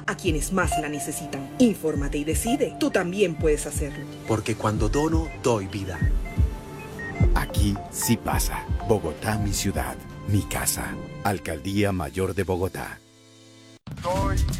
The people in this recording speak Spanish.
a quienes más la necesitan. Infórmate y decide. Tú también puedes hacerlo. Porque cuando dono, doy vida. Aquí sí pasa. Bogotá, mi ciudad, mi casa. Alcaldía Mayor de Bogotá.